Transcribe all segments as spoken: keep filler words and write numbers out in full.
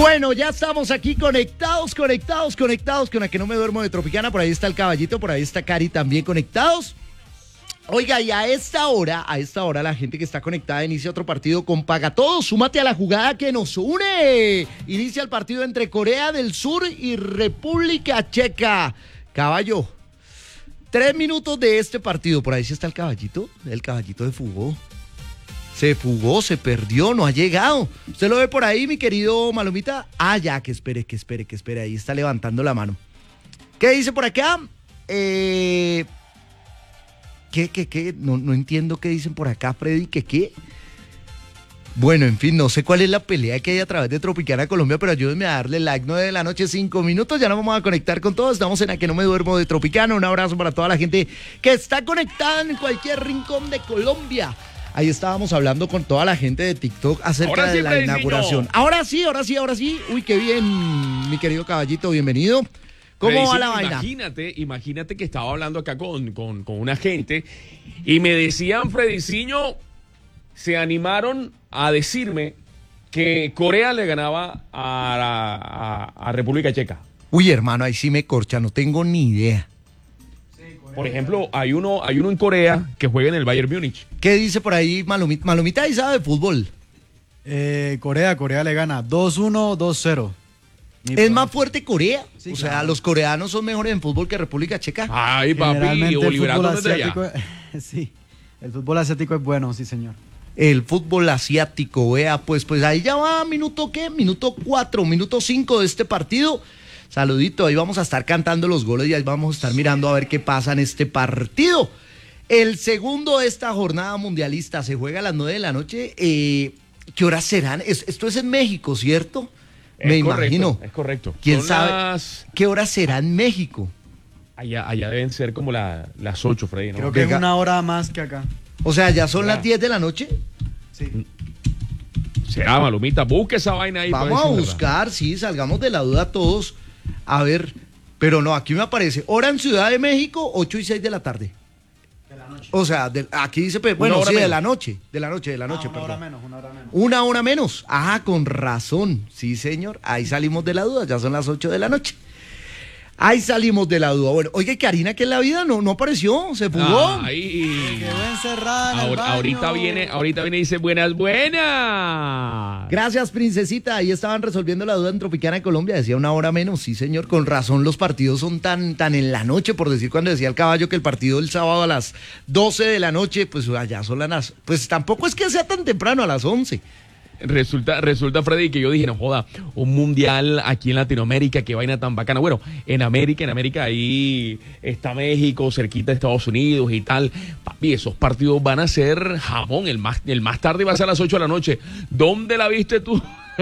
Bueno, ya estamos aquí conectados, conectados, conectados con la que no me duermo de Tropicana. Por ahí está el caballito, por ahí está Cari también conectados. Oiga, y a esta hora, a esta hora la gente que está conectada inicia otro partido con Paga Todo. Súmate a la jugada que nos une. Inicia el partido entre Corea del Sur y República Checa. Caballo, tres minutos de este partido. Por ahí sí está el caballito, el caballito de fugó. Se fugó, se perdió, no ha llegado. ¿Usted lo ve por ahí, mi querido Malomita? Ah, ya, que espere, que espere, que espere. Ahí está levantando la mano. ¿Qué dice por acá? Eh... ¿Qué, qué, qué? No, no entiendo qué dicen por acá, Freddy. ¿Qué, qué? Bueno, en fin, no sé cuál es la pelea que hay a través de Tropicana Colombia, pero ayúdenme a darle like. nueve de la noche, cinco minutos. Ya nos vamos a conectar con todos. Estamos en A Que No Me Duermo de Tropicana. Un abrazo para toda la gente que está conectada en cualquier rincón de Colombia. Ahí estábamos hablando con toda la gente de TikTok acerca sí, de la inauguración. Ahora sí, ahora sí, ahora sí. Uy, qué bien, mi querido caballito, bienvenido. ¿Cómo va la vaina? Imagínate, imagínate que estaba hablando acá con, con, con una gente y me decían, Frediciño, se animaron a decirme que Corea le ganaba a, a, a República Checa. Uy, hermano, ahí sí me corcha, no tengo ni idea. Por ejemplo, hay uno, hay uno en Corea que juega en el Bayern Múnich. ¿Qué dice por ahí Malomita? Malomita ahí sabe de fútbol. Eh, Corea, Corea le gana dos uno, dos cero. ¿Es más fuerte Corea? Sí, o sea, claro. Los coreanos son mejores en fútbol que República Checa. Ay, papi, Oliverando desde allá. Sí, el fútbol asiático es bueno, sí, señor. El fútbol asiático, vea, pues, pues ahí ya va, minuto ¿qué? Minuto cuatro, minuto cinco de este partido. Saludito, ahí vamos a estar cantando los goles y ahí vamos a estar mirando a ver qué pasa en este partido. El segundo de esta jornada mundialista se juega a las nueve de la noche. Eh, ¿Qué horas serán? Es, esto es en México, ¿cierto? Es Me correcto, imagino. Es correcto. ¿Quién Son sabe las... qué horas será en México? Allá, allá deben ser como la, las ocho, Freddy, ¿no? Creo que Venga. es una hora más que acá. O sea, ¿ya son Ya. las diez de la noche? Sí. Será, Malumita, busque esa vaina ahí. Vamos a buscar, sí, salgamos de la duda todos. A ver, pero no, aquí me aparece hora en Ciudad de México, ocho y seis de la tarde. De la noche. O sea, de- aquí dice, pues, bueno, hora sí, de menos. la noche, de la noche, de la noche, Ah, una perdón. hora menos, una hora menos. Una hora menos. Ah, con razón. Sí, señor. Ahí salimos de la duda. Ya son las ocho de la noche. Ahí salimos de la duda. Bueno, oye, Karina, ¿qué es la vida? No, no apareció. Se fugó. Ahí. Quedó encerrada en el Ahora- baño. ahorita viene, ahorita viene y dice buenas, buenas. Gracias, princesita. Ahí estaban resolviendo la duda en Tropicana de Colombia. Decía una hora menos. Sí, señor. Con razón los partidos son tan, tan en la noche. Por decir, cuando decía el caballo que el partido del sábado a las doce de la noche, pues allá son las... Pues tampoco es que sea tan temprano, a las once. Resulta, resulta, Freddy, que yo dije, no joda, un mundial aquí en Latinoamérica, qué vaina tan bacana. Bueno, en América, en América ahí está México, cerquita de Estados Unidos y tal. Papi, esos partidos van a ser jamón, el más, el más tarde va a ser a las ocho de la noche. ¿Dónde la viste tú?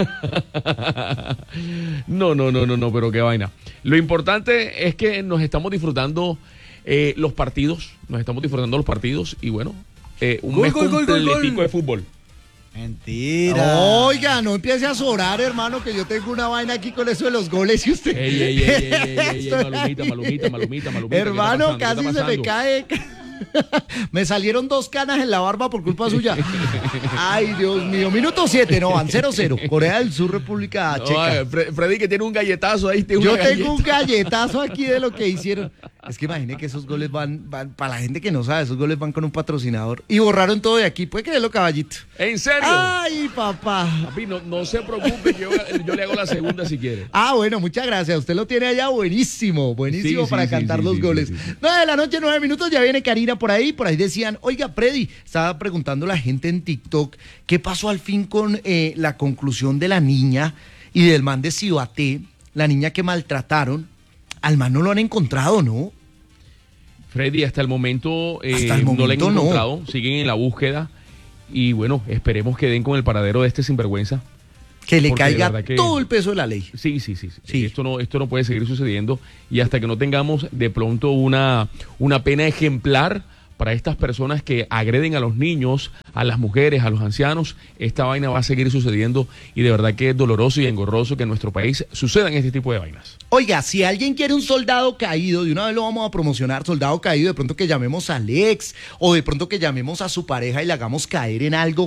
No, no, no, no, no, pero qué vaina. Lo importante es que nos estamos disfrutando eh, los partidos, nos estamos disfrutando los partidos y bueno, eh, un Gol, mes gol, gol, gol, completico gol. de fútbol. Mentira. Oiga, no empiece a sorar, hermano, que yo tengo una vaina aquí con eso de los goles y usted... Ey, ey, ey, ey, ey, ey, ey, Estoy malumita, ahí. malumita, malumita, malumita. Hermano, ¿qué está casi pasando? se me cae. Me salieron dos canas en la barba por culpa suya. Ay, Dios mío. Minuto siete, no, van cero cero. Corea del Sur, República No, Checa. eh, Fre- Freddy que tiene un galletazo ahí. Tiene Yo una tengo un galleta. galletazo aquí de lo que hicieron. Es que imagine que esos goles van, van, para la gente que no sabe, esos goles van con un patrocinador. Y borraron todo de aquí. ¿Puede creerlo, caballito? ¿En serio? Ay, papá. Papi, no, no se preocupe, yo, yo le hago la segunda si quiere. Ah, bueno, muchas gracias. Usted lo tiene allá buenísimo, buenísimo Sí, para sí, cantar sí, los sí, goles. sí, sí. nueve de la noche, nueve minutos, ya viene Karina por ahí. Por ahí decían, oiga, Freddy, estaba preguntando la gente en TikTok, ¿qué pasó al fin con eh, la conclusión de la niña y del man de Cibaté, la niña que maltrataron? Al man no lo han encontrado, ¿no? Freddy, hasta el momento, eh, Hasta el no le han momento no. encontrado, siguen en la búsqueda y bueno, esperemos que den con el paradero de este sinvergüenza. Que le Porque de caiga verdad que- todo el peso de la ley. Sí, sí, sí, sí. Sí. Esto no, esto no puede seguir sucediendo y hasta que no tengamos de pronto una, una pena ejemplar para estas personas que agreden a los niños, a las mujeres, a los ancianos, esta vaina va a seguir sucediendo y de verdad que es doloroso y engorroso que en nuestro país sucedan este tipo de vainas. Oiga, si alguien quiere un soldado caído, de una vez lo vamos a promocionar, soldado caído, de pronto que llamemos al ex o de pronto que llamemos a su pareja y le hagamos caer en algo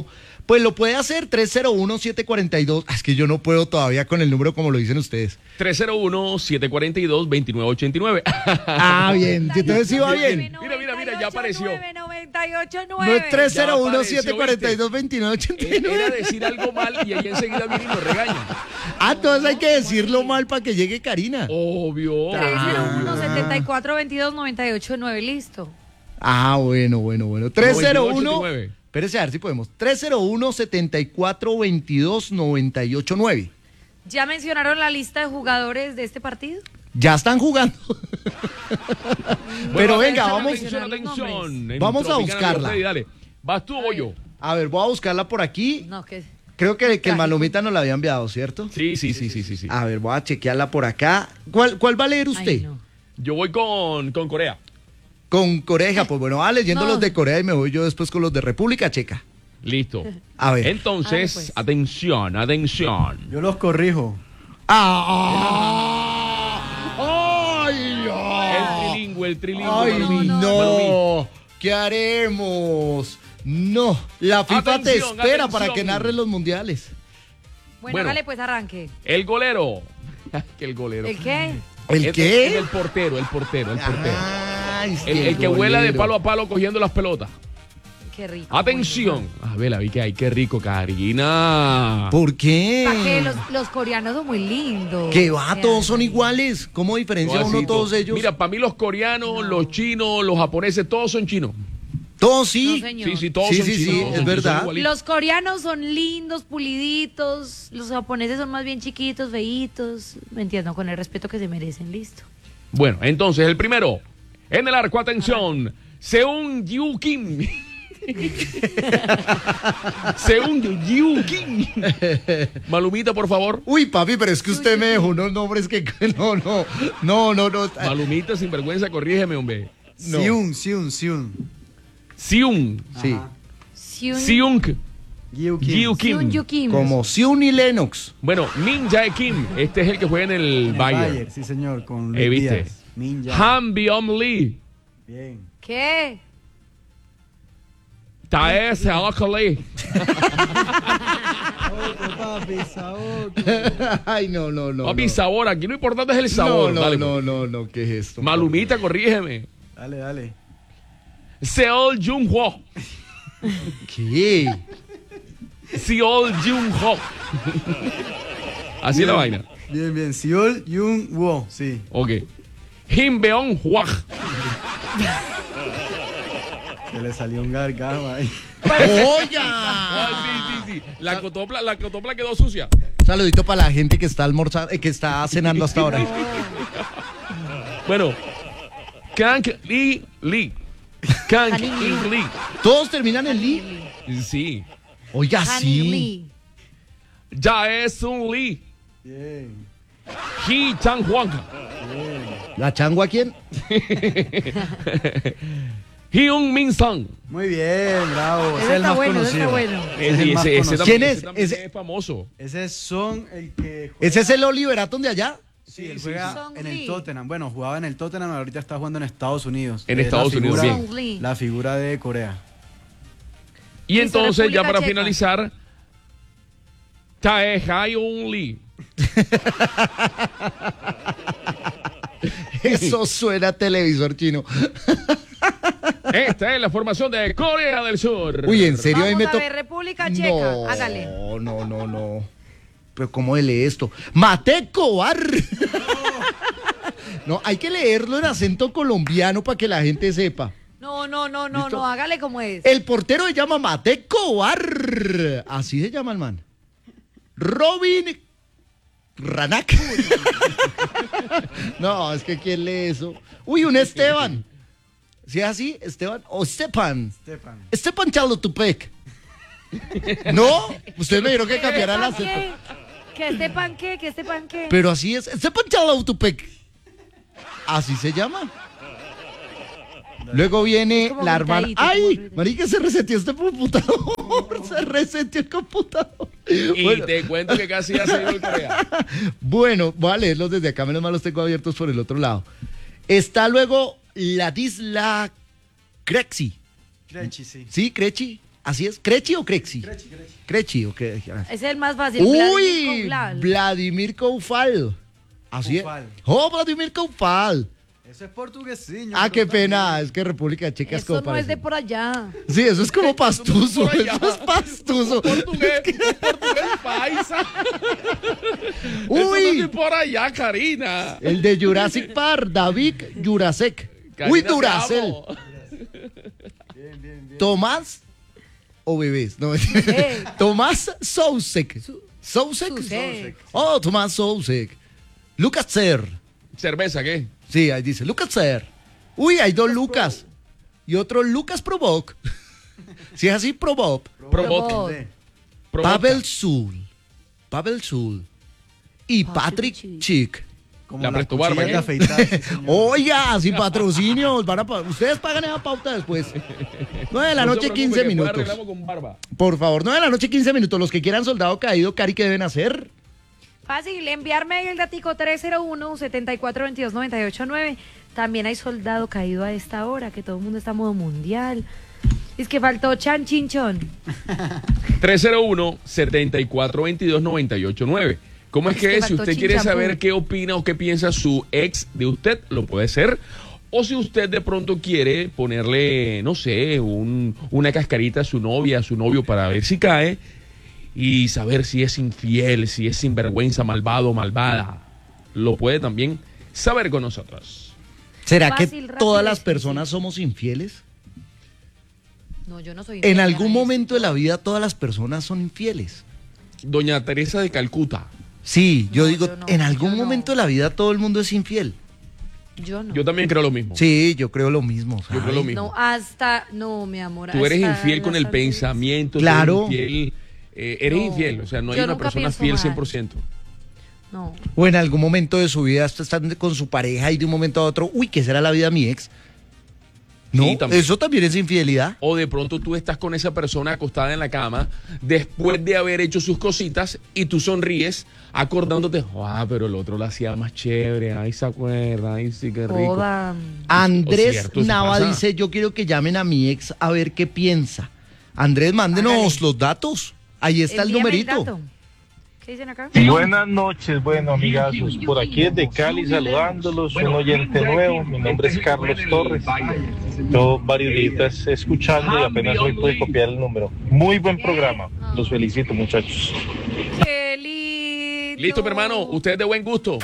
Pues lo puede hacer tres cero uno, siete cuatro dos. Es que yo no puedo todavía con el número como lo dicen ustedes. tres cero uno, siete cuatro dos, dos nueve ocho nueve. Ah, bien. Entonces sí va bien. Mira, mira, mira, ya apareció. noventa y ocho No nueve. es tres cero uno, apareció, siete cuatro dos, dos nueve ocho nueve. Era decir algo mal y ahí enseguida viene y nos regaña. Ah, entonces hay que decirlo mal para que llegue Karina. Obvio. tres cero uno, Ah. setenta y cuatro veintidós, noventa y ocho nueve. Listo. Ah, bueno, bueno, bueno. tres cero uno. noventa y ocho nueve. Espérese a ver si podemos. tres cero uno, setenta y cuatro veintidós, noventa y ocho nueve. ¿Ya mencionaron la lista de jugadores de este partido? Ya están jugando. Pero Bueno, venga, atención, vamos. Atención, los atención. En Vamos a Tropicana, buscarla. Freddy, dale. ¿Vas tú o voy yo? A ver, voy a buscarla por aquí. No, que Creo que, que el Trágico. Malumita nos la había enviado, ¿cierto? Sí, sí, sí, sí, sí, sí. A ver, voy a chequearla por acá. ¿Cuál, cuál va a leer usted? Ay, no. Yo voy con, con Corea. Con Corea, pues bueno, va leyendo No. los de Corea y me voy yo después con los de República Checa. Listo. A ver. Entonces, A ver, pues. atención, atención. Yo los corrijo. ¡Ah! ¡Ay, El ay! trilingüe, el trilingüe. ¡Ay, Malumí. no! Malumí. ¿Qué haremos? No, la FIFA te Atención, espera atención. para que narres los mundiales. Bueno, Bueno. hágale pues arranque. El golero. que el golero. ¿El qué? ¿El El- qué? El, el portero, el portero, el portero. Ay, El, el que vuela de golero. palo a palo cogiendo las pelotas. Qué rico. Atención. A ver, la vi que hay, qué rico, Karina. ¿Por qué? ¿Para qué? Los, los coreanos son muy lindos. Que va, O sea, todos son iguales. ¿Cómo diferencia uno Suavecito. todos ellos? Mira, para mí los coreanos, los chinos, los japoneses, todos son chinos. todos sí. No, señor. Sí, sí, todos Sí, son sí, chinos. sí, todos es son- verdad. son igualitos. Los coreanos son lindos, puliditos. Los japoneses son más bien chiquitos, feitos. Me entiendo, con el respeto que se merecen. Listo. Bueno, entonces el primero. En el arco, atención. Seung Yu Kim. Seung Yu Kim. Malumita, por favor. Uy, papi, pero es que usted me dejó unos nombres que no, no, no, no, no. Malumita, sin vergüenza, corrígeme, hombre. No. Siun, Siun, Siun. Seung. Sí, Seung, Seung Gyu Kim. Gyu Kim. Seung Yu Kim. como Siun y Lennox. Bueno, Min Jae Kim. Este es el que juega en el En el Bayern. Bayern, sí señor, con Luis Eh, ¿viste? Díaz. Ninja. Han Byung Lee. Bien. ¿Qué? Tae Seok Lee. Papi, Saoco. Ay, no, no, no. Papi, no. sabor. Aquí lo importante es el sabor. No, no, Dale, no, pues. no, no, ¿qué es esto? Malumita, corrígeme. Dale, dale. Seol Jung Ho. ¿Qué? Seol Jung Ho. Así es la vaina. Bien, bien. Seol Yun Wo, sí. Ok. Kim Beon Hwa. Se le salió un gargajo ahí. ¡Oiga! Ah, sí, sí, sí. La cotopla, la cotopla quedó sucia. Saludito para la gente que está almorzando, eh, que está cenando hasta ahora. Bueno. Kang Lee Lee. Kang Kang Lee. In Lee. Todos terminan en Lee. Sí. Oiga, Han sí. Lee. Jae Sun Lee. Bien. Hee Chang Huang. ¿La changua quién? Hyun Min Sang. Muy bien, bravo. Ese Ese es el está más bueno, ese conocido. está bueno. Ese es el más Ese, ese conocido. también- ¿Quién ese es? también Ese- es famoso. Ese son el que juega. ¿Ese es el Oliver Atom de allá? Sí, él sí, juega sí. Song en Lee. el Tottenham. Bueno, jugaba en el Tottenham, ahorita está jugando en Estados Unidos. En Es Estados la Unidos, figura- bien. Song Lee. La figura de Corea. Y Listo, entonces, ya República para Checa. finalizar, Tae Hyun Lee. Eso suena a televisor chino. Esta es la formación de Corea del Sur. Uy, en serio, ahí Vamos me a toca. ver, República Checa. No, Hágale. no, no, no. Pero ¿cómo lee esto? Mate Cobar. No, hay que leerlo en acento colombiano para que la gente sepa. No, no, no, no, ¿Listo? no, hágale como es. El portero se llama Mate Cobar. Así se llama el man. Robin Ranak. No, es que ¿quién lee eso? Uy, un Esteban. ¿Sí es así? Esteban o Stepan. Stefan. Esteban Chalotupec. ¿No? Ustedes me dijeron que ¿Que cambiara el este pan acento. qué? ¿Que este pan qué? ¿Que este pan qué? Pero así es. Esteban Chalotupec. Así se llama. Luego viene Como la hermana. gritadito, ¡Ay! como- Marica, se reseteó este computador. Se reseteó el computador. Y Bueno, te cuento que casi ya se dio el Corea. bueno, voy a leerlos desde acá. Menos mal los tengo abiertos por el otro lado. Está luego Ladisla Krexi. Crechi, sí. ¿Sí, Crechi? ¿Así es? ¿Crechi o Crexi? Crechi, crechi. Crechi o qué. Ese es el más fácil. Uy, Vladimir Vladimir Koufal. Así Koufal. es. Oh, Vladimir Koufal. Eso es portuguesiño. Ah, pero qué también. pena, es que República Checa es Eso como no es de parecido. por allá. Sí, eso es como pastuso, por allá. eso es pastuso. Portugués, portugués paisa. Eso no Uy, es por allá, Karina. el de Jurassic Park, David Jurasek. Karina, Uy, te Duracel. amo. Bien, bien, bien. Tomás o bebés, no. sé. Tomás Sousek. Sousek. Sousek. Oh, Tomás Sousek. Lucas Cer. ¿Cerveza qué? Sí, ahí dice Lucas Cer. Uy, hay dos Lucas. Y otro Lucas Provoc. Si es así, Provoc. Provoc. Provoc. Provoca. Pavel Zul. Pavel Zul. Y Patrick Patrick Chick. Chick. Como La la presto cuchilla barba, de ¿qué? afeitar, sí, señor. Oiga, sin patrocinios. Van a pa- Ustedes pagan esa pauta después. nueve de la No se noche, preocupe, quince que después minutos. arreglamos con barba. Por favor, nueve de la noche, quince minutos. Los que quieran soldado caído, Cari, ¿qué deben hacer? Fácil, enviarme el datico tres cero uno, siete cuatro dos dos, nueve ocho nueve. También hay soldado caído a esta hora, que todo el mundo está a modo mundial. Es que faltó Chan Chinchón. tres cero uno, siete cuatro dos dos, nueve ocho nueve. ¿Cómo es Es que que es? Si faltó usted quiere chinchampú. saber qué opina o qué piensa su ex de usted, lo puede ser. O si usted de pronto quiere ponerle, no sé, un- una cascarita a su novia, a su novio para ver si cae y saber si es infiel, si es sinvergüenza, malvado o malvada, lo puede también saber con nosotros. ¿Será Fácil, que rápido, todas las difícil. personas somos infieles? No, yo no soy. En infiel, algún nadie. momento de la vida todas las personas son infieles. Doña Teresa de Calcuta. Sí, yo No, digo, yo no, en algún yo no. momento de la vida todo el mundo es infiel. Yo no. Yo también creo lo mismo. Sí, yo creo lo mismo. Yo creo lo mismo. No, hasta. No, mi amor. Tú eres hasta infiel con las el alturas. pensamiento, tú Claro. eres infiel, eh, eres No, infiel, o sea, no hay yo una nunca persona pienso fiel mal. cien por ciento. No. O en algún momento de su vida está- están con su pareja y de un momento a otro, uy, ¿qué será la vida de mi ex? No, Sí, también. eso también es infidelidad. O de pronto tú estás con esa persona acostada en la cama después de haber hecho sus cositas y tú sonríes acordándote, ah, pero el otro lo hacía más chévere, ay, se acuerda, ay, sí, qué rico. Joda. Andrés cierto, eso Nava pasa. dice, yo quiero que llamen a mi ex a ver qué piensa. Andrés, mándenos Hágale. los datos. Ahí está el Envíame numerito. dato. ¿Qué dicen acá? Buenas noches, bueno amigazos, por aquí desde Cali saludándolos, un oyente nuevo, mi nombre es Carlos Torres, yo varios días escuchando y apenas hoy pude copiar el número. Muy buen programa, los felicito muchachos. Qué lindo. Listo, mi hermano, usted es de buen gusto.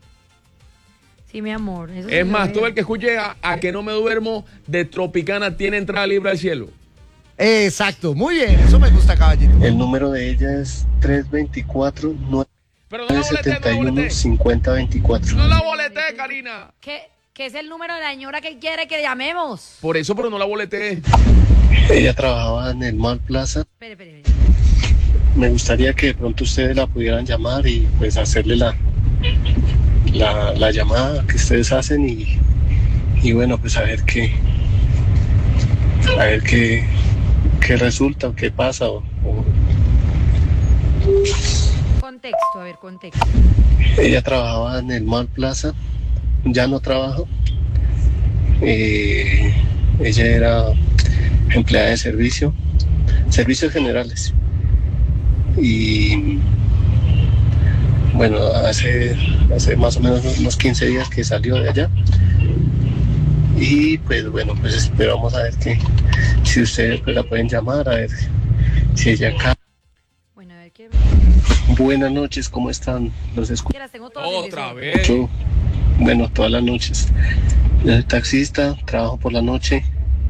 Sí, mi amor. eso sí Es lo más, veo. todo el que escuche a, a que no me duermo de Tropicana tiene entrada libre al cielo. Exacto, muy bien, eso me gusta, caballito. El número de ella es tres dos cuatro, Pero no nueve la boleté, siete no la uno, boleté. cinco cero dos cuatro. No la boleté, Karina. ¿Qué, ¿Qué es el número de la señora que quiere que llamemos? Por eso, pero no la boleté. Ella trabajaba en el Mall Plaza. Espere, espere, espere. Me gustaría que de pronto ustedes la pudieran llamar y pues hacerle la, la, la llamada que ustedes hacen y, y bueno, pues a ver qué, a ver qué, qué resulta o qué pasa. O, o- Contexto, a ver, contexto. Ella trabajaba en el Mall Plaza, ya no trabaja. Eh, ella era empleada de servicio, servicios generales. Y bueno, hace, hace más o menos unos quince días que salió de allá. Y pues bueno, pues esperamos a ver que si ustedes pues, la pueden llamar, a ver si ella acá. Bueno, a ver qué. Buenas noches, ¿cómo están? Los escucho. Que las tengo todas Otra en vez. Bueno, todas las noches. Yo soy taxista, trabajo por la noche.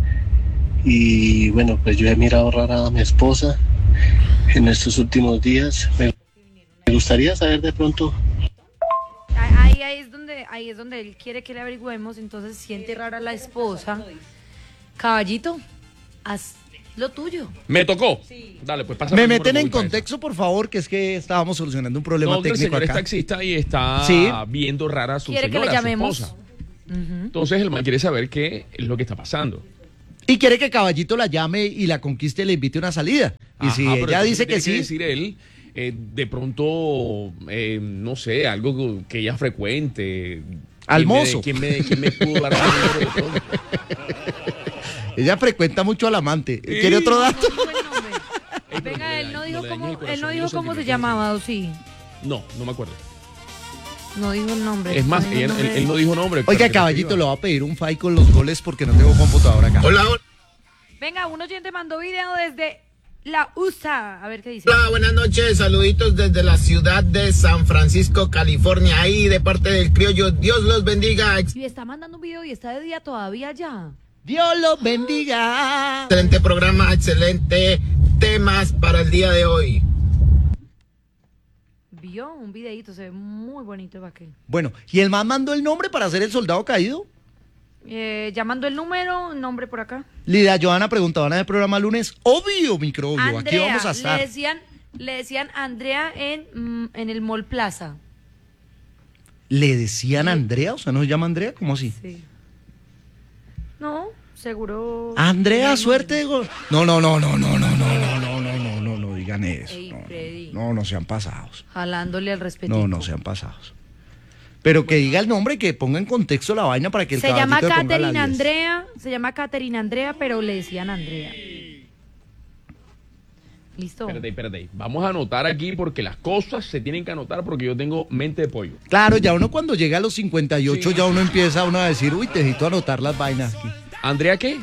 Y bueno, pues yo he mirado rara a mi esposa en estos últimos días. Me, me gustaría saber de pronto. Ahí, ahí es donde, ahí es donde él quiere que le averigüemos, entonces siente rara la esposa. Caballito, haz lo tuyo. Me tocó. Dale, pues pasa. Me meten en contexto, por favor, que es que estábamos solucionando un problema No, que el técnico señor es acá. taxista y está Sí. viendo rara a su Quiere que señora, le a su llamemos. esposa. Ujú. Entonces el man quiere saber qué es lo que está pasando. Y quiere que Caballito la llame y la conquiste y le invite una salida. Y Ajá, si pero ella entonces dice que tiene sí, decir él, eh, de pronto, eh, no sé, algo que ella frecuente. Al ¿Quién me- mozo. ¿Quién me, quién me pudo dar el número de todo? Ella frecuenta mucho al amante. ¿Quiere otro dato? No, no dijo el nombre. Ey, pero Venga, no le él no dañes- dijo no le dañes cómo, el corazón él no y dijo los cómo se sentimientos. llamaba, ¿o sí? No, no me acuerdo. No dijo el nombre. Es más, no dijo el él, él- nombre. él no dijo nombre. pero Oiga, que no caballito, te le iba. voy a pedir un file con los goles porque no tengo computadora acá. Hola, hola, Venga, un oyente mandó video desde la U S A. A ver qué dice. buenas noches, saluditos desde la ciudad de San Francisco, California, ahí de parte del criollo, Dios los bendiga, Y está mandando un video y está de día todavía ya. Dios los bendiga. excelente programa, excelente temas para el día de hoy. Vio un videito, se ve muy bonito para qué. Bueno, ¿y el man mandó el nombre para ser el soldado caído? Eh, llamando el número, nombre por acá. Lidia Johanna preguntaba en el programa lunes. Obvio, microbio, aquí Andrea, vamos a estar. Le decían, le decían Andrea en, mm, en el Mall Plaza. ¿Le decían Andrea? O sea, ¿no se llama Andrea? ¿Cómo así? Sí. No, seguro. Andrea, suerte de gol. No, no, no, no, no, no, no, no, no, no, no, no, no digan eso. Ey, No, Freddy. no, no sean pasados. Jalándole al respeto. No, no sean pasados. Pero que diga el nombre y que ponga en contexto la vaina para que el Se llama caballito le ponga la Catherine diez. Andrea, se llama Catherine Andrea, pero le decían Andrea. Listo. Espérate, espérate. Vamos a anotar aquí porque las cosas se tienen que anotar porque yo tengo mente de pollo. Claro, ya uno cuando llega a los cincuenta y ocho Sí. ya uno empieza uno a decir, uy, te necesito anotar las vainas aquí. ¿Andrea qué?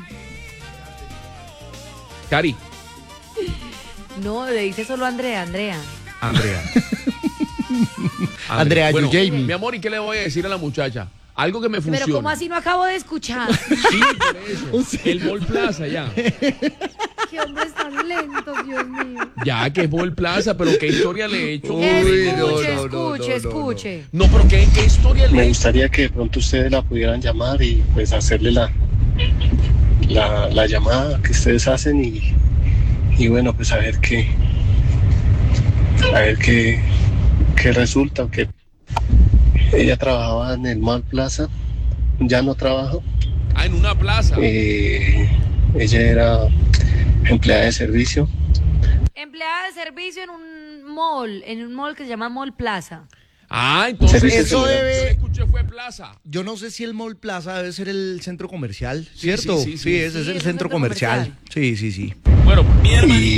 Cari. No, le dice solo Andrea, Andrea. Andrea. Andrea, bueno, you Jamie. mi amor, ¿y qué le voy a decir a la muchacha? Algo que me funcione. Pero ¿cómo así no acabo de escuchar? Sí, por eso. El Mall Plaza, ya. Qué hombres tan lentos, Dios mío. Ya, que es Mall Plaza, pero ¿qué historia le he hecho? escuche, no, no, no, escuche, no, no, escuche. No, pero ¿qué, qué historia le Me he hecho? gustaría que de pronto ustedes la pudieran llamar y pues hacerle la, la, la llamada que ustedes hacen y, y bueno, pues a ver qué, a ver qué, qué resulta, que ella trabajaba en el Mall Plaza, ya no trabaja, Ah, en una plaza. eh, ella era empleada de servicio. Empleada de servicio en un mall, en un mall que se llama Mall Plaza. Ah, entonces Servicio eso yo debe- escuché fue plaza. Yo no sé si el Mall Plaza debe ser el centro comercial, ¿cierto? sí, sí, sí. ese es Sí, el es centro un centro comercial. Sí, sí, sí. Bueno, Y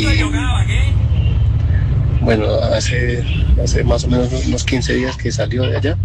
bueno, hace, hace más o menos unos quince días que salió de allá.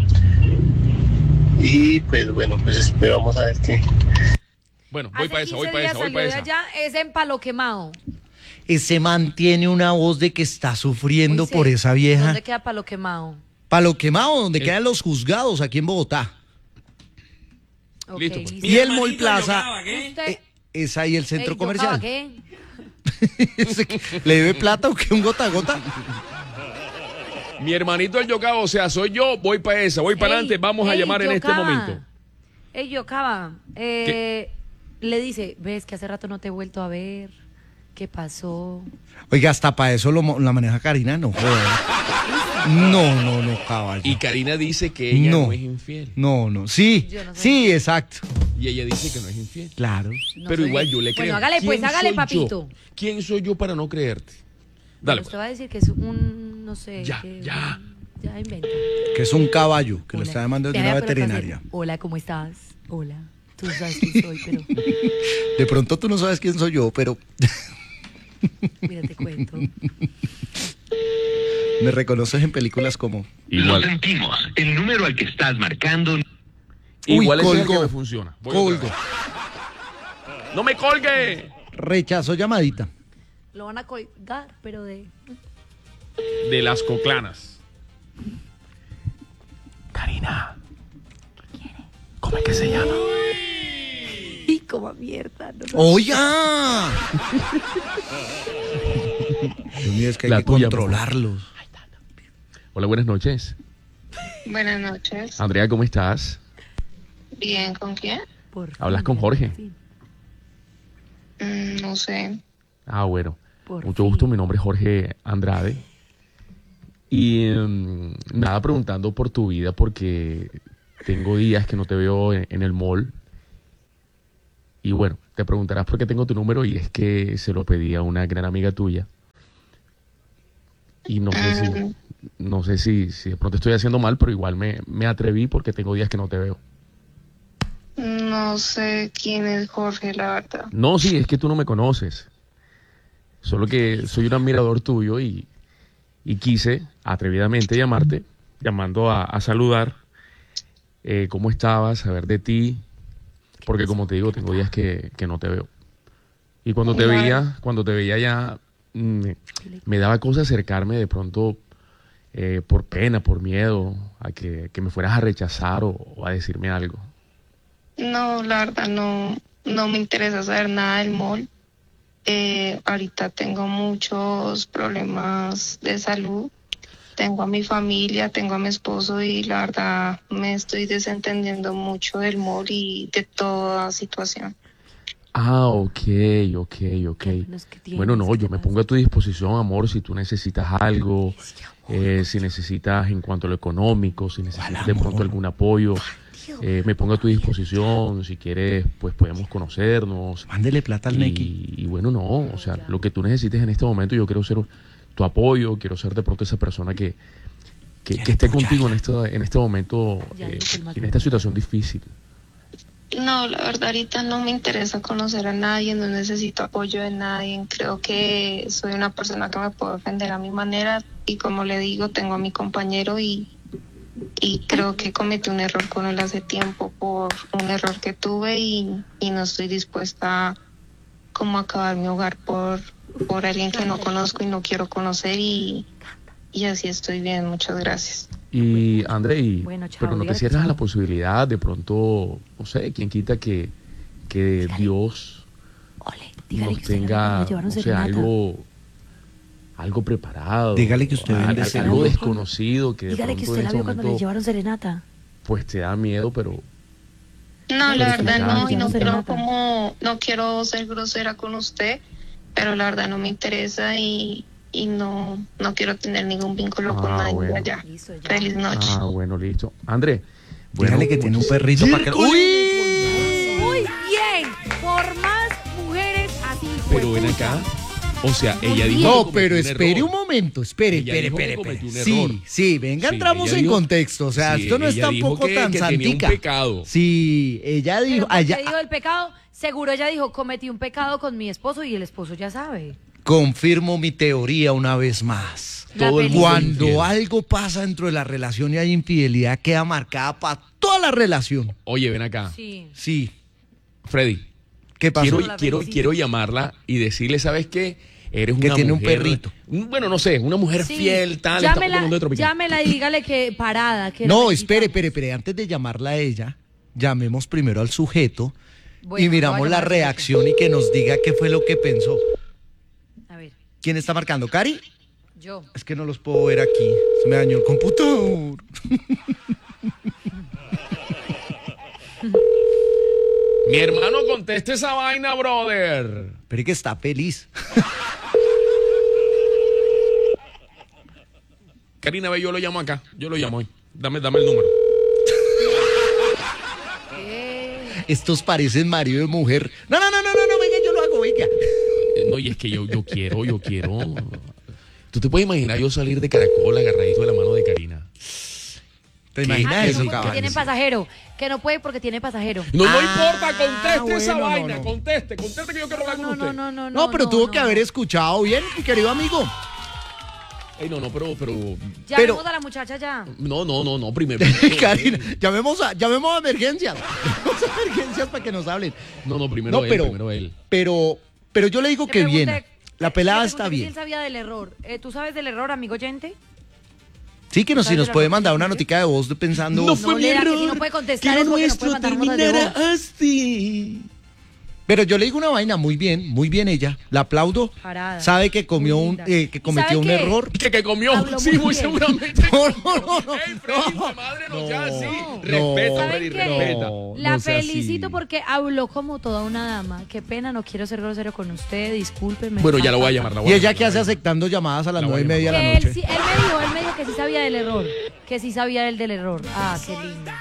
Y pues bueno, pues esperamos a ver qué. bueno, voy Hace para esa, voy quince para días esa, voy salió para de esa. allá, es en Palo Quemado. Ese man tiene una voz de que está sufriendo Uy, sí. por esa vieja. ¿Dónde queda Palo Quemado? Palo Quemado, donde Eh. quedan los juzgados aquí en Bogotá. Ok, Listo, pues. Y el Mall Plaza Usted- eh, es ahí el centro Ey, comercial. ¿yo qué? ¿Le debe plata o qué? ¿Un gota a gota? Mi hermanito el Yocabo, o sea, soy yo, voy para esa, voy para Ey, adelante, vamos a ey, llamar en este Yocaba. momento. Ey, Yocaba, eh, le dice, ves que hace rato no te he vuelto a ver. ¿Qué pasó? Oiga, hasta para eso lo, mo- la maneja Karina, no joda. No, no, no, caballo. Y Karina dice que ella no, No. es infiel. No, no. Sí, Yo no sé. sí, exacto. Y ella dice que no es infiel. Claro. No Pero soy- igual yo le creo. Bueno, hágale pues, ¿Quién hágale, soy papito. yo? ¿Quién soy yo para no creerte? Dale, Usted pues. va a decir que es un, no sé. Ya, que- ya. Ya inventa. Que es un caballo que lo Hola. está llamando de Vea, una pero para hacer, veterinaria. Hola, ¿cómo estás? Hola. Tú sabes quién soy, pero De pronto tú no sabes quién soy yo, pero mira, te cuento. me reconoces en películas como. Igual. Lo sentimos. El número al que estás marcando. Igual Uy, ese es el que colgó. me funciona. Voy otra Colgo. vez. ¡No me colgue! Rechazó llamadita. Lo van a colgar, pero de... De las coclanas. Karina. ¿Cómo es que se llama? Y como mierda. No, no. ¡Oiga! Dios mío, es que hay La que tuya, por favor. controlarlos. Hola, buenas noches. Buenas noches. Andrea, ¿cómo estás? Bien, ¿con quién? Por ¿Hablas fin, con Jorge? por fin, Mm, no sé. Ah, bueno. por Mucho fin. gusto, mi nombre es Jorge Andrade. Y em, nada, preguntando por tu vida porque tengo días que no te veo en, en el mall. Y bueno, te preguntarás por qué tengo tu número y es que se lo pedí a una gran amiga tuya. Y no sé si, no sé si, si de pronto estoy haciendo mal, pero igual me, me atreví porque tengo días que no te veo. Mm, No sé quién es Jorge, la verdad. No, sí, es que tú no me conoces. Solo que soy un admirador tuyo y, y quise atrevidamente llamarte, llamando a, a saludar eh, cómo estabas, saber de ti, porque como te digo, tengo días que, que no te veo. Y cuando te veía, cuando te veía ya me, me daba cosa acercarme de pronto eh, por pena, por miedo, a que, que me fueras a rechazar o, o a decirme algo. No, la verdad no, no me interesa saber nada del mall. Eh, ahorita tengo muchos problemas de salud. Tengo a mi familia, tengo a mi esposo y la verdad me estoy desentendiendo mucho del mall y de toda situación. Ah, ok, ok, ok. Bueno, no, yo me pongo a tu disposición, amor, si tú necesitas algo, eh, si necesitas en cuanto a lo económico, si necesitas de pronto algún apoyo, eh, me pongo a tu disposición, si quieres, pues podemos conocernos. Mándele plata al y, Neki. y bueno, no, o sea, lo que tú necesites en este momento, yo quiero ser tu apoyo, quiero ser de pronto esa persona que, que, que esté contigo en este, en este momento, eh, en esta situación difícil. No, la verdad ahorita no me interesa conocer a nadie, no necesito apoyo de nadie. Creo que soy una persona que me puedo defender a mi manera y como le digo, tengo a mi compañero y, y creo que cometí un error con él hace tiempo por un error que tuve y, y no estoy dispuesta a como acabar mi hogar por, por alguien que no conozco y no quiero conocer y, y así estoy bien, muchas gracias. Y André, y- Bueno, chao, pero no te dígale que cierras a chao. la posibilidad, de pronto, no sé, quién quita que, que Dios Ole, dígale nos que usted tenga, le llevaron o sea, serenata. algo, algo preparado. Dígale que usted al- vende algo serenata. desconocido que de Dígale que pronto usted en la este vio cuando le momento, llevaron serenata. pues te da miedo, pero No, la Pero verdad sí, no, y no ya. quiero como, no quiero ser grosera con usted, pero la verdad no me interesa y, y no, no quiero tener ningún vínculo con Ah, nadie bueno. allá. Listo, ya. Feliz noche. ah, bueno, listo. André, bueno, Dígale que tiene un perrito para que... ¡Uy! Muy bien, por más mujeres así. Pero ven juepucha. acá, o sea, ella dijo que No, cometió pero un espere error. un momento, espere, Ella espere, dijo que espere, cometió espere. un Sí, error. sí, venga, Sí, entramos ella en dijo- contexto, o sea, sí, esto no es ella dijo tampoco que- tan que tenía un santica. pecado. Sí, ella Pero dijo, porque allá, dijo el pecado, seguro ella dijo, cometí un pecado con mi esposo y el esposo ya sabe. confirmo mi teoría una vez más. La Todo el película. mundo Cuando infiel. algo pasa dentro de la relación y hay infidelidad, queda marcada para toda la relación. Oye, ven acá, Sí. Sí, Freddy, ¿qué pasó? quiero, La quiero, felicito. quiero llamarla y decirle, ¿sabes qué? Eres Que una tiene un mujer- perrito. Bueno, no sé, una mujer Sí. fiel, tal, está por el Llámela, mundo de Tropical. llámela y dígale que parada. Que la No, felicitamos. espere, espere, espere. Antes de llamarla a ella, llamemos primero al sujeto Bueno, y miramos voy a la llamar al sujeto. reacción y que nos diga qué fue lo que pensó. A ver, ¿Quién está marcando? ¿Cari? yo. Es que no los puedo ver aquí. Se me dañó el computador. Mi hermano, conteste esa vaina, brother. Pero es que está feliz. Karina, ve, yo lo llamo acá. Yo lo llamo hoy. Dame, dame el número. Estos parecen marido y mujer. No, no, no, no, no, no, venga, yo lo hago, venga. Eh, No, y es que yo, yo quiero, yo quiero. ¿Tú te puedes imaginar yo salir de Caracol agarradito de la mano de Karina? ¿Te ¿Qué? imaginas Ah, que eso, no, porque caballo? tiene pasajero. Que no puede porque tiene pasajero. No, no Ah, importa, conteste bueno, esa no, vaina, no. conteste, conteste que yo quiero hablar con No, usted. no, no, no, No, pero tuvo que no. haber escuchado bien, mi querido amigo. Ey, no, no, pero, pero, Llamemos pero- a la muchacha ya. no, no, no, no, primero. Karina, llamemos a, llamemos a emergencias. Llamemos a emergencias para que nos hablen. No, no, primero No, él, pero, primero él. pero, pero yo le digo Le que bien. pregunté- La le pelada pregunté está que si bien. él sabía del error. Eh, ¿Tú sabes del error, amigo oyente? Sí, que nos, si ¿Sabes nos de la puede noticia mandar una que notica de voz de pensando. No fue No mi lea que si error. no puede contestar que es lo porque no nuestro puede mandar notas de terminara voz. así. Pero yo le digo una vaina muy bien, muy bien ella. La aplaudo. Parada. Sabe que comió Muy un, linda. eh, que ¿Y cometió sabe un qué? error. Que, que comió, Habló sí, muy muy bien. seguramente. No, no, no, no. Ey, Freddy, No. mi madre no, No. sea así. No. Respeta, ¿Saben Freddy, qué? respeta. No, La no sea felicito así. porque habló como toda una dama. Qué pena, no quiero ser grosero con usted, discúlpeme. Bueno, ya lo voy a llamar. La voy Y a ella llamar, que la hace voy a llamar. aceptando llamadas a las La voy nueve y a media de Que la él, noche. sí- él me dijo, él me dijo que sí sabía del error. Que sí sabía él del error. Ah, qué lindo.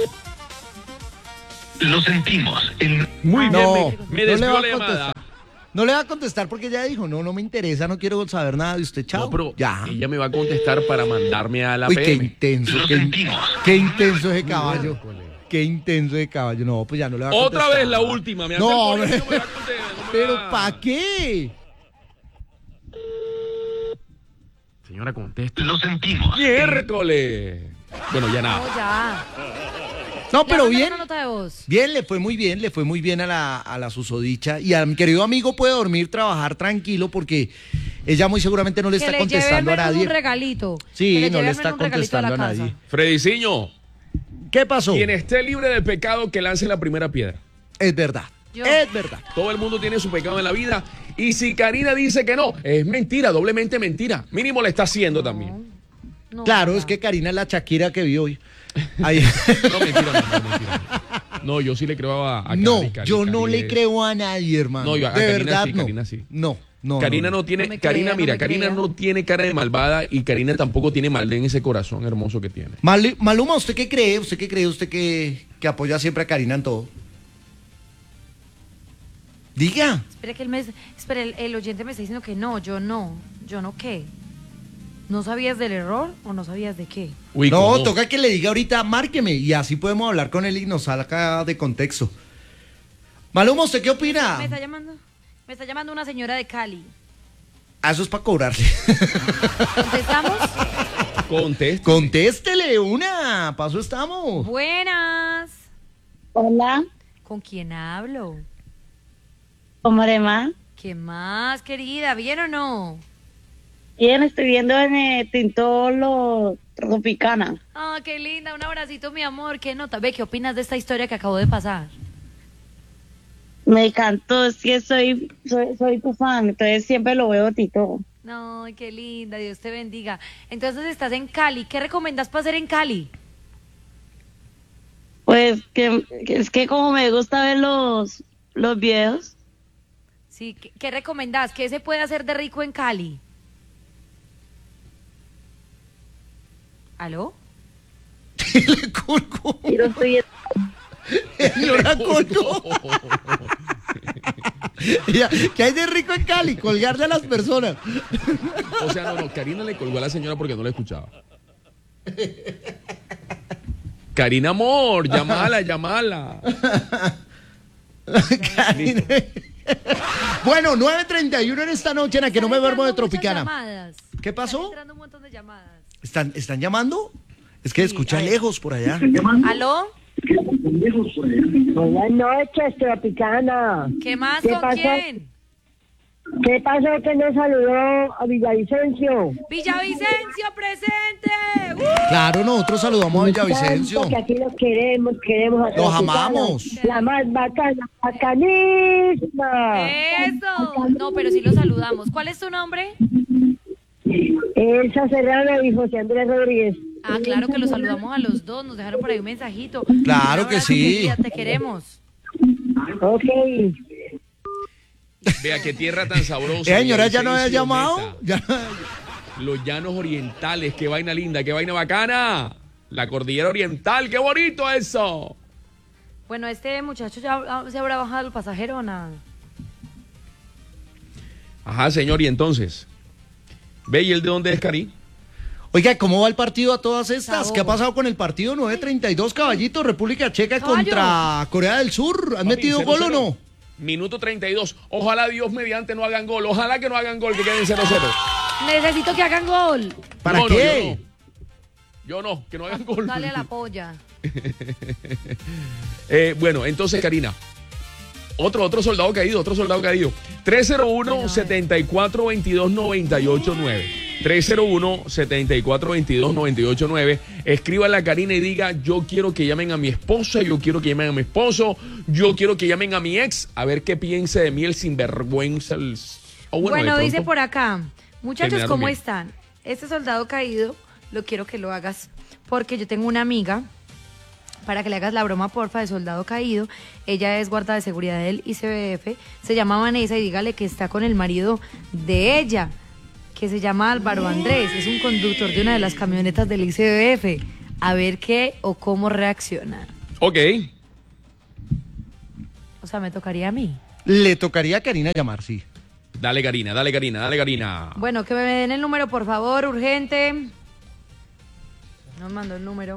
Lo sentimos. El Muy bien, No, me, me no le desvió va a la llamada. contestar. No le va a contestar porque ella dijo, no, no me interesa, no quiero saber nada de usted, chao. No, pero ya. ella me va a contestar para mandarme a la Uy, P qué M. intenso, qué, qué intenso ese caballo. Qué intenso ese caballo. No, pues ya no le va a contestar. Otra vez la última. Me hace No, el no, colegio, me va a contestar, no me pero va- ¿para qué? Señora, contesta. Lo sentimos. Miércoles. Bueno, ya No, nada. ya. No, pero Le mandan bien. una nota de voz. Bien, le fue muy bien, le fue muy bien a la, a la susodicha. Y a mi querido amigo puede dormir, trabajar tranquilo porque ella muy seguramente no le Que está le lleve al contestando a menos nadie. un regalito. Sí, Que le no lleve le al está menos un regalito a la contestando a casa. nadie. Frediciño, ¿Qué pasó? quien esté libre de pecado, que lance la primera piedra. Es verdad. Yo. Es verdad. Todo el mundo tiene su pecado en la vida. Y si Karina dice que no, es mentira, doblemente mentira. Mínimo le está haciendo también. No, Claro, ya. es que Karina es la Shakira que vi hoy. Ahí- No, mentira, no, no, mentira. No, yo sí le creo a, a no, Cari, Cari, yo Cari no le es- creo a nadie, hermano. No, yo a de Karina verdad sí, no. Karina sí. No, no. Karina no, no. tiene, No me Karina, crea, no mira, me Karina crea. no tiene cara de malvada y Karina tampoco tiene maldad en ese corazón hermoso que tiene. Mal- Maluma, ¿usted qué cree? ¿Usted qué cree? ¿Usted que, que apoya siempre a Karina en todo? Diga. Espera que el mes, espera, el, el oyente me está diciendo que no, yo no. ¿Yo no qué? ¿No sabías del error o no sabías de qué? Uy, No, ¿cómo? toca que le diga ahorita, márqueme, y así podemos hablar con él y nos saca de contexto. Maluma, ¿usted qué opina? Me está llamando, me está llamando una señora de Cali. Ah, eso es para cobrarle. ¿Contestamos? Conteste. Contéstele una, paso estamos. Buenas. Hola, ¿Con quién hablo? ¿cómo le va? ¿Qué más, querida? ¿Bien o no? Bien, estoy viendo en el Tintolo Tropicana. Ah, qué linda, un abracito, mi amor. ¿Qué nota? Ve, ¿qué opinas de esta historia que acabó de pasar? Me encantó, es que soy, soy, soy tu fan, entonces siempre lo veo Tito. No, qué linda, Dios te bendiga. Entonces estás en Cali. ¿Qué recomiendas para hacer en Cali? Pues que, que es que como me gusta ver los, los videos, Sí, ¿qué, qué recomendás? ¿Qué se puede hacer de rico en Cali? ¿Aló? Le colgó. y lo estoy Señora colgó. Ella, ¿qué hay de rico en Cali? Colgarle a las personas. O sea, no, no, Karina le colgó a la señora porque no la escuchaba. Karina, amor, llamala, llamala. Karina. Bueno, nueve treinta y uno en esta noche en la que no me duermo de Están entrando Tropicana. muchas llamadas. ¿Qué Están pasó? entrando un montón de llamadas. ¿Están, ¿Están llamando? Es que Sí, escucha a ver. lejos por allá. ¿Aló? Buenas noches, Tropicana. ¿Qué más? ¿Qué ¿Con pasó? quién? ¿Qué pasó que no saludó a Villavicencio? Villavicencio presente. ¡Uh! Claro, nosotros saludamos a Villavicencio. Porque aquí los queremos, queremos a Los Tropicana. amamos. La más bacana, bacanísima. Eso. No, pero sí lo saludamos. ¿Cuál es tu nombre? Elsa Serrano y José Andrés Rodríguez. Ah, claro que los saludamos a los dos. Nos dejaron por ahí un mensajito. Claro Un que abrazo, sí. querida, te queremos. Ok. Vea qué tierra tan sabrosa. Eh, señora, ¿ya no había Villavicencio, llamado? neta. Ya- Los llanos orientales, qué vaina linda, qué vaina bacana. La cordillera oriental, qué bonito eso. Bueno, este muchacho ya se habrá bajado el pasajero o nada. Ajá, señor, y entonces. ¿Ve y el de dónde es, Cari? Oiga, ¿cómo va el partido a todas estas? Sabor. ¿Qué ha pasado con el partido? nueve treinta y dos, caballito, República Checa Caballo. contra Corea del Sur. ¿Han Papi, metido cero, gol o cero. no? Minuto treinta y dos. Ojalá Dios mediante no hagan gol. Ojalá que no hagan gol, que queden cero cero. Necesito que hagan gol. ¿Para No, no, qué? yo no. Yo no, que no hagan gol. Dale a la polla. Eh, bueno, entonces, Karina. Otro, otro soldado caído, otro soldado caído. tres cero uno, setenta y cuatro veintidós, noventa y ocho nueve. tres cero uno, setenta y cuatro veintidós, noventa y ocho nueve. Escríbale a Karina y diga, yo quiero que llamen a mi esposa, yo quiero que llamen a mi esposo, yo quiero que llamen a mi ex, a ver qué piense de mí el sinvergüenza. El... o Bueno, de pronto, dice por acá, muchachos, terminaron ¿cómo bien. están? Este soldado caído, lo quiero que lo hagas porque yo tengo una amiga, para que le hagas la broma, porfa, de soldado caído. Ella es guarda de seguridad del I C B F, se llama Vanessa y dígale que está con el marido de ella, que se llama Álvaro Andrés, es un conductor de una de las camionetas del I C B F. A ver qué o cómo reacciona. Ok. O sea, me tocaría a mí. Le tocaría a Karina llamar, sí. Dale, Karina, dale, Karina, dale, Karina. Bueno, que me den el número, por favor, urgente. Nos mandó el número.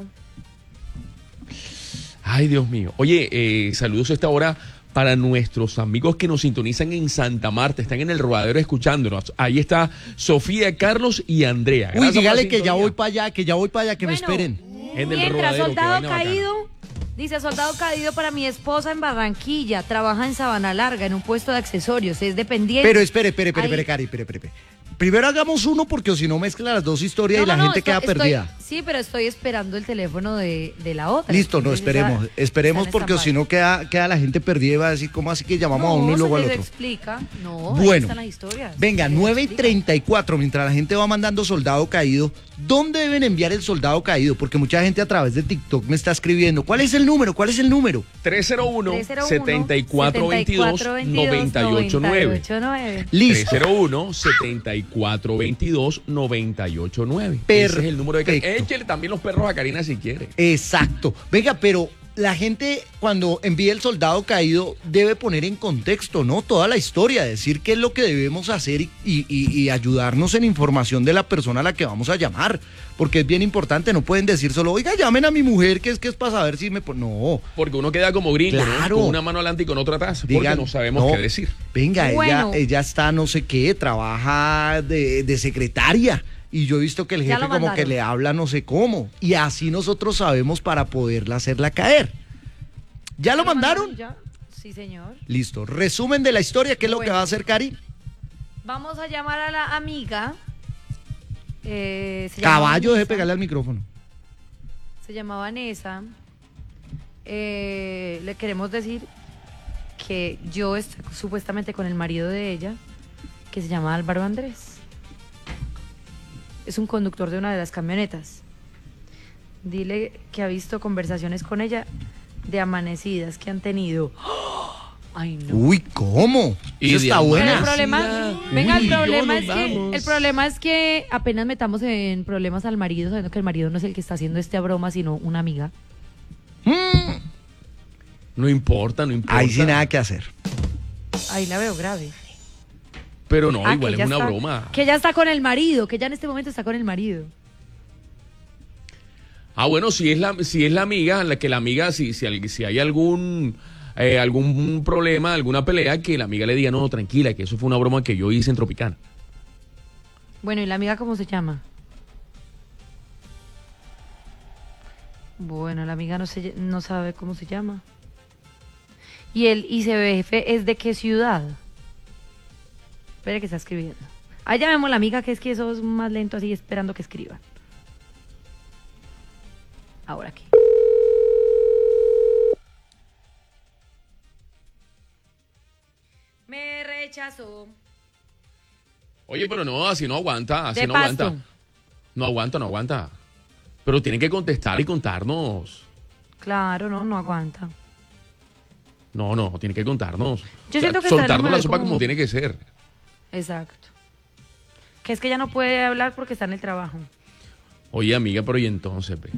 Ay, Dios mío. Oye, eh, saludos a esta hora para nuestros amigos que nos sintonizan en Santa Marta, están en el Rodadero escuchándonos. Ahí está Sofía, Carlos y Andrea. Uy, Gracias dígale por la que ya sintonía. voy para allá, que ya voy para allá, que Bueno, me esperen. En el Mientras, Rodadero, qué soldado vaina bacana. caído, dice soldado caído para mi esposa en Barranquilla, trabaja en Sabana Larga, en un puesto de accesorios, es dependiente. Pero espere, espere, espere, Ahí- espere, Cari, espere, espere. espere. Primero hagamos uno porque o si no mezcla las dos historias No, y la no, no, gente estoy- queda estoy- perdida. Sí, pero estoy esperando el teléfono de, de la otra. Listo, no, Entonces, esperemos, esa- esperemos está en porque o si stand-by. no queda, queda la gente perdida y va a decir, ¿cómo así que llamamos a uno y No, luego se al les otro? explica. No, ahí Bueno, están las historias. venga, Se les nueve y explica. treinta y cuatro, mientras la gente va mandando soldado caído, ¿dónde deben enviar el soldado caído? Porque mucha gente a través de TikTok me está escribiendo, ¿cuál es el número? ¿Cuál es el número? tres cero uno, tres cero uno, setenta y cuatro veintidós, noventa y ocho nueve. noventa y ocho nueve. Listo. tres cero uno, setenta y cuatro veintidós, noventa y ocho nueve. Perfecto. Ese es el número de Karina. Échale también los perros a Karina si quiere. Exacto. Venga, pero la gente cuando envía el soldado caído debe poner en contexto, ¿no? Toda la historia, decir qué es lo que debemos hacer y, y- y ayudarnos en información de la persona a la que vamos a llamar. Porque es bien importante, no pueden decir solo, oiga, llamen a mi mujer, que es que es para saber si me... pon-". No. Porque uno queda como gringo, Claro. ¿no? Con una mano adelante y con otra atrás. Porque Digan, no sabemos no, qué decir. Venga, Bueno. ella, ella está no sé qué, trabaja de, de secretaria. Y yo he visto que el Ya jefe lo como que mandaron. le habla no sé cómo. Y así nosotros sabemos para poderla hacerla caer. ¿Ya lo mandaron? Ya. Sí, señor. Listo. Resumen de la historia, ¿qué es lo que Bueno. va a hacer Cari? Vamos a llamar a la amiga. Eh, se llama Caballo, deje Vanessa. pegarle al micrófono. Se llama Vanessa. Eh, le queremos decir que yo estoy supuestamente con el marido de ella, que se llama Álvaro Andrés. Es un conductor de una de las camionetas. Dile que ha visto conversaciones con ella de amanecidas que han tenido. Ay, no. Uy, ¿cómo? Y Eso de está amar. Pero el buena. problema, venga, el Uy, yo problema nos es que vamos. el problema es que apenas metamos en problemas al marido, sabiendo que el marido no es el que está haciendo esta broma, sino una amiga. Mm, No importa, no importa. ahí sí nada que hacer. Ahí la veo grave. Pero no, Ah, igual que es ella una está- broma. Que ella está con el marido, que ella en este momento está con el marido. Ah, bueno, si es la, si es la amiga, la que la amiga, si, si, al- si hay algún, eh, algún problema, alguna pelea, que la amiga le diga, no, tranquila, que eso fue una broma que yo hice en Tropicana. Bueno, ¿y la amiga cómo se llama? Bueno, la amiga no, se, no sabe cómo se llama. ¿Y el I C B F es de qué ciudad? Espere que está escribiendo. Ahí llamemos a la amiga, que es que eso es más lento, así esperando que escriban. Ahora aquí. Me rechazó. Oye, pero no, así no aguanta, así De no pasto. aguanta. No aguanta, no aguanta. Pero tiene que contestar y contarnos. Claro, no, no aguanta. No, no, tiene que contarnos. Yo siento que está soltarnos la enojada sopa como- como tiene que ser. Exacto. Que es que ella no puede hablar porque está en el trabajo. Oye, amiga, pero ¿y entonces, ve?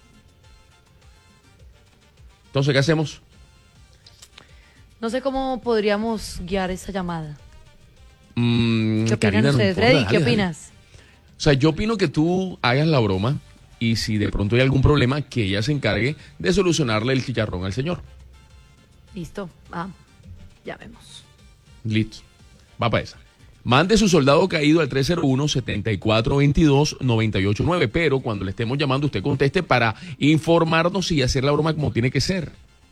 Entonces, ¿qué hacemos? No sé cómo podríamos guiar esa llamada. Mm, ¿Qué opinan Karina, no ustedes? importa, Freddy, dale, ¿qué dale. opinas? O sea, yo opino que tú hagas la broma y si de pronto hay algún problema, que ella se encargue de solucionarle el chicharrón al señor. Listo. Ah, ya vemos. Listo. Va para esa. Mande su soldado caído al tres cero uno, setenta y cuatro veintidós, noventa y ocho nueve, pero cuando le estemos llamando usted conteste para informarnos y hacer la broma como tiene que ser.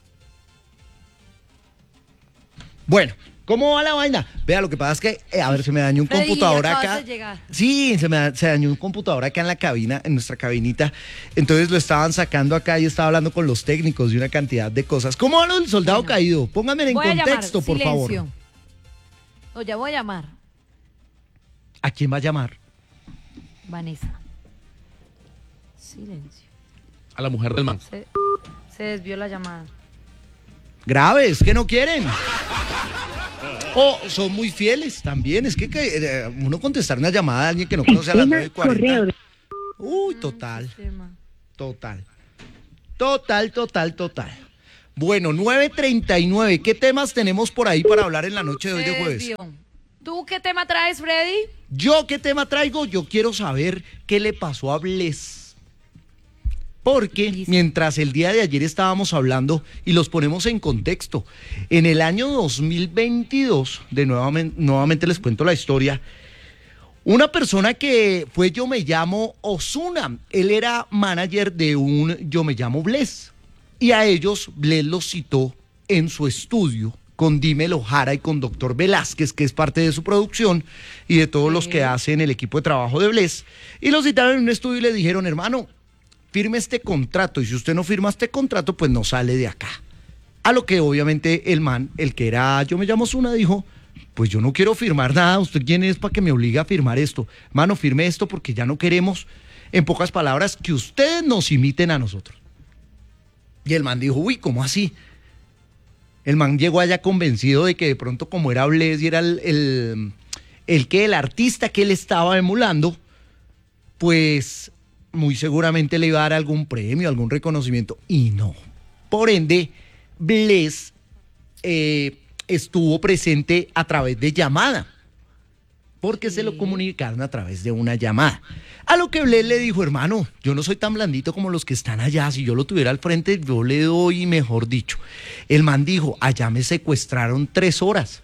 Bueno, ¿cómo va la vaina? Vea, lo que pasa es que, eh, a ver, se me dañó un Freddy, computador acabas acá. de llegar. Sí, se me da- se dañó un computador acá en la cabina, en nuestra cabinita. Entonces lo estaban sacando acá y estaba hablando con los técnicos de una cantidad de cosas. ¿Cómo va lo del soldado Bueno. caído? Pónganme en Voy a contexto, llamar. por favor. Silencio. No, ya voy a llamar. ¿A quién va a llamar? Vanessa. Silencio. A la mujer del man. Se, se desvió la llamada. Graves, que no quieren. O son muy fieles también. Es que, que, eh, uno contestar una llamada de alguien que no conoce a las nueve y cuarenta. Uy, total. Tema. Total. Total, total, total. Bueno, nueve treinta y nueve. ¿Qué temas tenemos por ahí para hablar en la noche de hoy de Se jueves? desvió. ¿Tú qué tema traes, Freddy? ¿Yo qué tema traigo? Yo quiero saber qué le pasó a Bless. Porque mientras el día de ayer estábamos hablando, y los ponemos en contexto, en el año dos mil veintidós, de nuevamente, nuevamente les cuento la historia, una persona que fue Yo Me Llamo Ozuna, él era manager de un Yo Me Llamo Bless, y a ellos Bless los citó en su estudio con Dímelo Jara y con Doctor Velázquez, que es parte de su producción y de todos los que hacen el equipo de trabajo de Bless, y los citaron en un estudio y le dijeron, hermano, firme este contrato, y si usted no firma este contrato, pues no sale de acá. A lo que obviamente el man, el que era Yo Me Llamo Ozuna, dijo, pues yo no quiero firmar nada, ¿usted quién es para que me obligue a firmar esto? Mano, firme esto porque ya no queremos, en pocas palabras, que ustedes nos imiten a nosotros. Y el man dijo, uy, ¿cómo así? El man llegó allá convencido de que de pronto como era Bless y era el, el, el que el artista que él estaba emulando, pues muy seguramente le iba a dar algún premio, algún reconocimiento, y no. Por ende, Bless eh, estuvo presente a través de llamada, porque sí. se lo comunicaron a través de una llamada. A lo que Bless le dijo, hermano, yo no soy tan blandito como los que están allá, si yo lo tuviera al frente, yo le doy, mejor dicho. El man dijo, allá me secuestraron tres horas,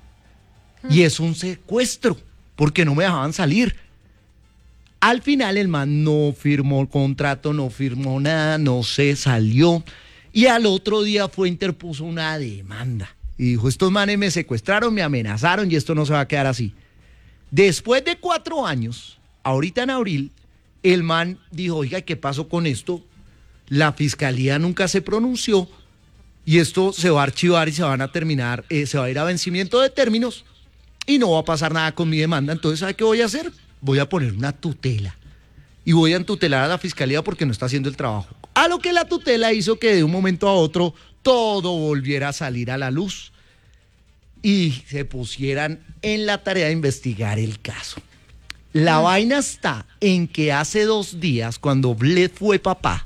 y es un secuestro, porque no me dejaban salir. Al final el man no firmó el contrato, no firmó nada, no se salió, y al otro día fue, interpuso una demanda, y dijo, estos manes me secuestraron, me amenazaron, y esto no se va a quedar así. Después de cuatro años, ahorita en abril, el man dijo, oiga, ¿qué pasó con esto? La fiscalía nunca se pronunció, y esto se va a archivar y se van a terminar, eh, se va a ir a vencimiento de términos, y no va a pasar nada con mi demanda. Entonces, ¿sabe qué voy a hacer? Voy a poner una tutela, y voy a tutelar a la fiscalía porque no está haciendo el trabajo. A lo que la tutela hizo que de un momento a otro todo volviera a salir a la luz, y se pusieran en la tarea de investigar el caso. La mm. vaina está en que hace dos días, cuando Bless fue papá,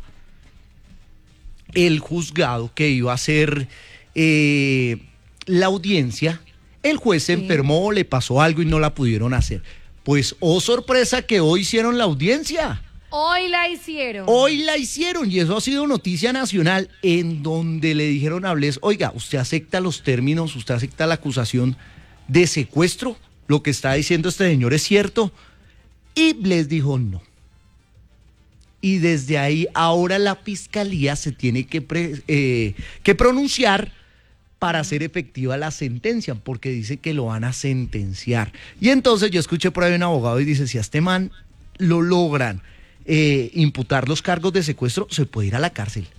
el juzgado que iba a hacer eh, la audiencia, el juez se sí. enfermó, le pasó algo y no la pudieron hacer. Pues, oh sorpresa, que hoy hicieron la audiencia. Hoy la hicieron. Hoy la hicieron, y eso ha sido noticia nacional, en donde le dijeron a Bless, oiga, ¿usted acepta los términos, usted acepta la acusación de secuestro? ¿Lo que está diciendo este señor es cierto? Y Bless dijo no. Y desde ahí, ahora la fiscalía se tiene que, pre, eh, que pronunciar para hacer efectiva la sentencia, porque dice que lo van a sentenciar. Y entonces yo escuché por ahí un abogado y dice, si a este man lo logran eh, imputar los cargos de secuestro, se puede ir a la cárcel.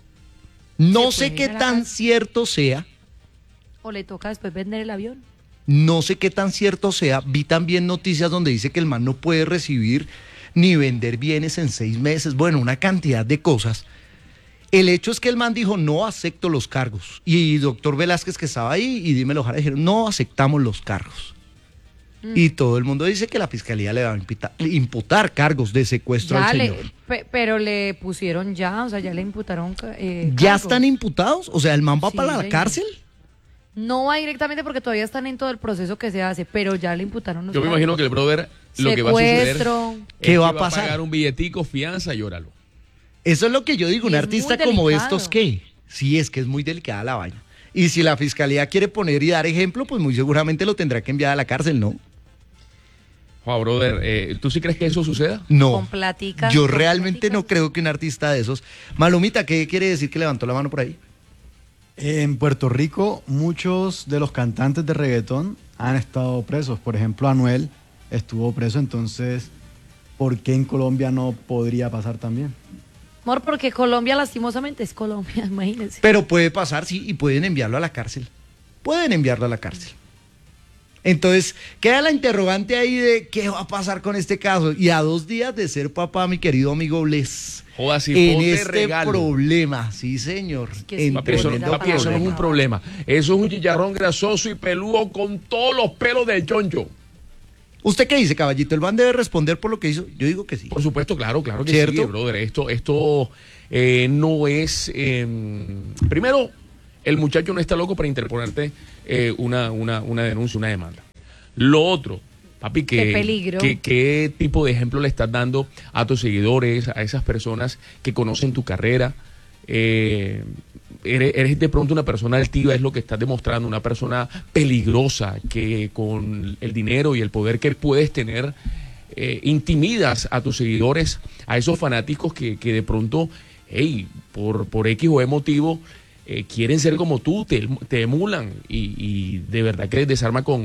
No sé qué tan cierto sea. O le toca después vender el avión. No sé qué tan cierto sea. Vi también noticias donde dice que el man no puede recibir ni vender bienes en seis meses. Bueno, una cantidad de cosas. El hecho es que el man dijo, no acepto los cargos. Y doctor Velázquez, que estaba ahí, y Dímelo Jara, dijeron, no aceptamos los cargos. Mm. Y todo el mundo dice que la fiscalía le va a imputar, imputar cargos de secuestro ya al le, señor. Pe, pero le pusieron ya, o sea, ya le imputaron eh, ¿Ya cargos. están imputados? O sea, ¿el man va Sí, para la señor. cárcel? No va directamente porque todavía están en todo el proceso que se hace, pero ya le imputaron los Yo me cargos. imagino que el brother lo que va a suceder Secuestro. es ¿Qué va a que pasar? Va a pagar un billetico, fianza y óralo. Eso es lo que yo digo, un Y es artista muy como delicado. estos, ¿qué? Sí, es que es muy delicada la vaina. Y si la fiscalía quiere poner y dar ejemplo, pues muy seguramente lo tendrá que enviar a la cárcel, ¿no? Joder, brother, eh, ¿tú sí crees que eso suceda? No. Con platica. Yo con realmente platica. no creo que un artista de esos... Malumita, ¿qué quiere decir que levantó la mano por ahí? En Puerto Rico, muchos de los cantantes de reggaetón han estado presos. Por ejemplo, Anuel estuvo preso, entonces, ¿por qué en Colombia no podría pasar también? Amor, porque Colombia lastimosamente es Colombia, imagínense. Pero puede pasar, sí, y pueden enviarlo a la cárcel. Pueden enviarlo a la cárcel. Entonces, queda la interrogante ahí de qué va a pasar con este caso. Y a dos días de ser papá, mi querido amigo Bless, Joda, si en ponte este regalo. problema, sí señor. que sí, Papi, eso, no- tremendo papi, eso no es un problema. Eso es un chicharrón grasoso y peludo con todos los pelos del choncho. ¿Usted qué dice, caballito? ¿El man debe responder por lo que hizo? Yo digo que sí. Por supuesto, claro, claro que ¿Cierto? sí, brother. Esto, esto eh, no es... eh, primero, el muchacho no está loco para interponerte eh, una, una, una denuncia, una demanda. Lo otro, papi, que, Qué peligro. que- ¿qué tipo de ejemplo le estás dando a tus seguidores, a esas personas que conocen tu carrera? Eh, eres, eres de pronto una persona altiva, es lo que estás demostrando, una persona peligrosa que con el dinero y el poder que puedes tener eh, intimidas a tus seguidores, a esos fanáticos que, que de pronto, hey, por, por X o Y motivo, eh, quieren ser como tú, te, te emulan y, y de verdad que les desarma con,